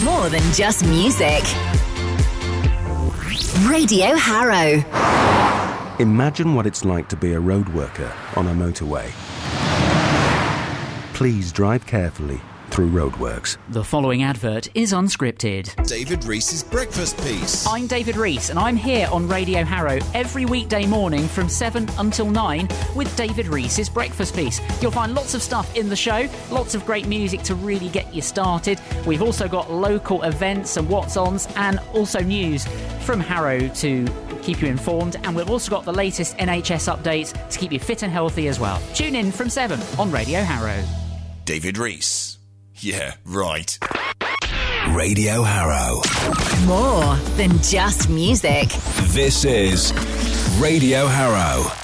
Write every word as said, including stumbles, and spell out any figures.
more than just music. Radio Harrow. Imagine what it's like to be a road worker on a motorway. Please drive carefully through roadworks. The following advert is unscripted. David Reese's Breakfast Piece. I'm David Rees, and I'm here on Radio Harrow every weekday morning from seven until nine with David Reese's Breakfast Piece. You'll find lots of stuff in the show, lots of great music to really get you started. We've also got local events and what's-ons, and also news from Harrow to keep you informed, and we've also got the latest N H S updates to keep you fit and healthy as well. Tune in from seven on Radio Harrow. David Rees. Yeah, right. Radio Harrow. More than just music. This is Radio Harrow.